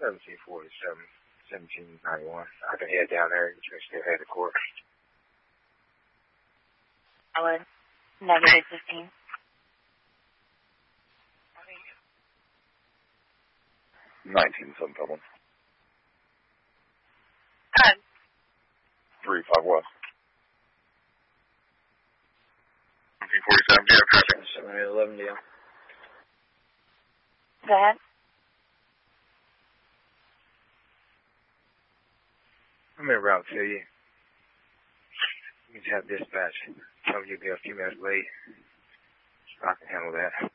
1747, 1791. I can head down there and still head to court. Howard, negative 15. $19.7 Dublin. 35 West. 1747, do you have traffic? 711 deal. Go ahead. I'm en route to you. You can have dispatch. Tell me you'll be a few minutes late. I can handle that.